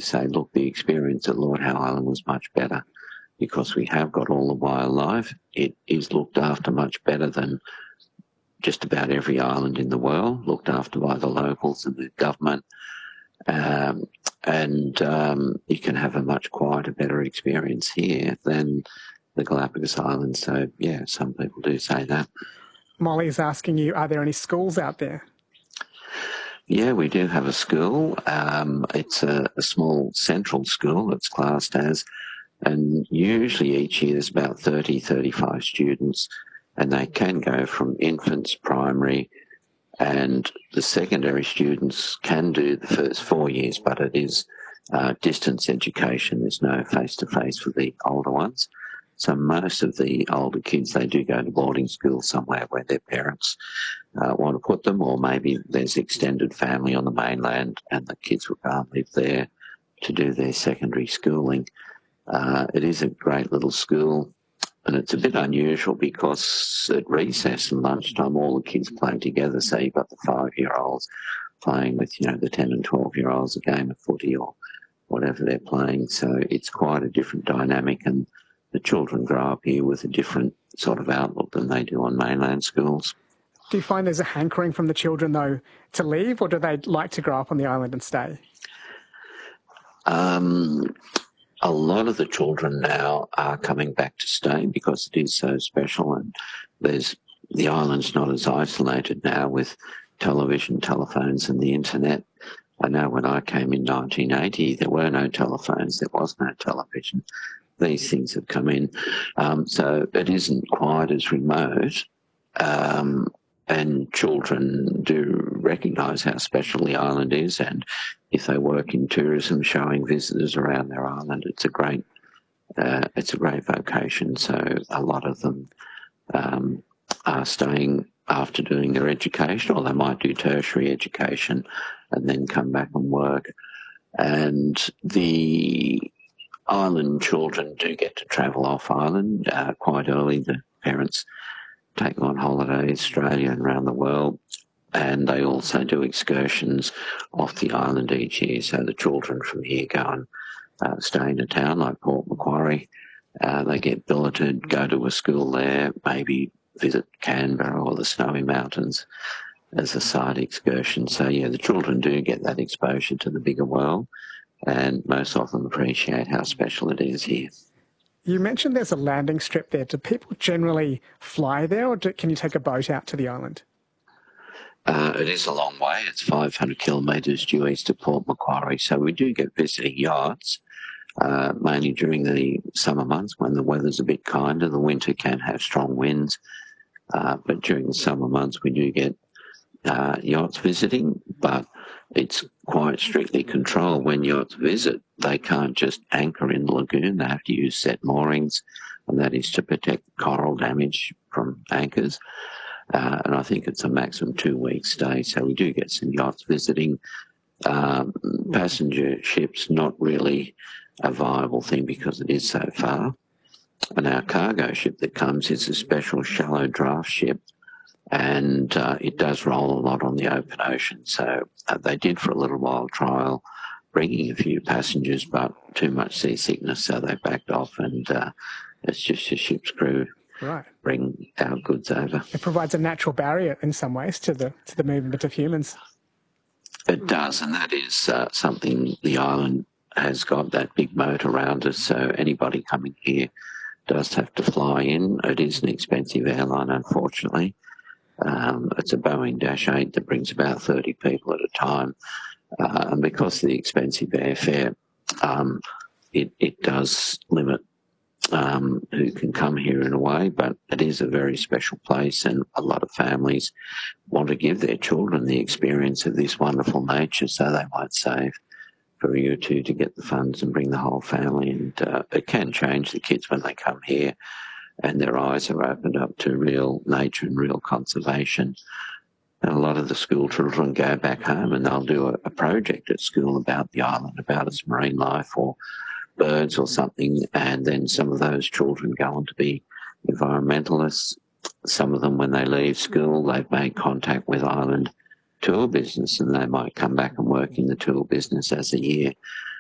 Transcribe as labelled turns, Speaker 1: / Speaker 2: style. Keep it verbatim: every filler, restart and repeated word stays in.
Speaker 1: say, look, the experience at Lord Howe Island was much better because we have got all the wildlife. It is looked after much better than just about every island in the world, looked after by the locals and the government. Um, and um, you can have a much quieter, better experience here than the Galapagos Islands. So, yeah, some people do say that.
Speaker 2: Molly is asking you, are there any schools out there?
Speaker 1: Yeah, we do have a school. Um, it's a, a small central school, it's classed as, and usually each year there's about thirty, thirty-five students, and they can go from infants, primary, and the secondary students can do the first four years, but it is uh, distance education. There's no face-to-face for the older ones. So most of the older kids, they do go to boarding school somewhere where their parents uh, want to put them, or maybe there's extended family on the mainland and the kids will go and live there to do their secondary schooling. Uh, it is a great little school, and it's a bit unusual because at recess and lunchtime all the kids play together. So you've got the five-year-olds playing with, you know, the ten and twelve-year-olds a game of footy or whatever they're playing. So it's quite a different dynamic, and the children grow up here with a different sort of outlook than they do on mainland schools.
Speaker 2: Do you find there's a hankering from the children, though, to leave, or do they like to grow up on the island and stay?
Speaker 1: Um, a lot of the children now are coming back to stay because it is so special, and there's the island's not as isolated now with television, telephones and the internet. I know when I came in nineteen eighty, there were no telephones, there was no television. These things have come in. Um, so it isn't quite as remote, um, and children do recognise how special the island is, and if they work in tourism, showing visitors around their island, it's a great uh, it's a great vocation. So a lot of them um, are staying after doing their education, or they might do tertiary education and then come back and work. And the island children do get to travel off island uh, quite early. The parents take on holidays, Australia and around the world, and they also do excursions off the island each year. So the children from here go and uh, stay in a town like Port Macquarie. Uh, they get billeted, go to a school there, maybe visit Canberra or the Snowy Mountains as a side excursion. So, yeah, the children do get that exposure to the bigger world, and most of them appreciate how special it is here.
Speaker 2: You mentioned there's a landing strip there. Do people generally fly there, or do, can you take a boat out to the island?
Speaker 1: Uh, it is a long way. It's five hundred kilometres due east of Port Macquarie. So we do get visiting yachts, uh, mainly during the summer months when the weather's a bit kinder. The winter can have strong winds, uh, but during the summer months we do get uh, yachts visiting, but it's quite strictly controlled. When yachts visit, they can't just anchor in the lagoon. They have to use set moorings, and that is to protect coral damage from anchors. Uh, and I think it's a maximum two-week stay, so we do get some yachts visiting. Um, passenger ships, not really a viable thing because it is so far. And our cargo ship that comes is a special shallow draft ship, and uh, it does roll a lot on the open ocean. So uh, they did for a little while trial bringing a few passengers, but too much seasickness, so they backed off, and uh, it's just a ship's crew.
Speaker 2: Right.
Speaker 1: Bring our goods over.
Speaker 2: It provides a natural barrier in some ways to the to the movement of humans.
Speaker 1: It does, and that is uh, something the island has got, that big moat around us, so anybody coming here does have to fly in. It is an expensive airline, unfortunately. Um, it's a Boeing Dash eight that brings about thirty people at a time, uh, and because of the expensive airfare, um, it, it does limit Um, who can come here in a way, but it is a very special place, and a lot of families want to give their children the experience of this wonderful nature, so they might save for a year or two to get the funds and bring the whole family. And uh, it can change the kids when they come here and their eyes are opened up to real nature and real conservation. And a lot of the school children go back home and they'll do a, a project at school about the island, about its marine life or birds or something, and then some of those children go on to be environmentalists. Some of them, when they leave school, they've made contact with island tour business, and they might come back and work in the tour business as a year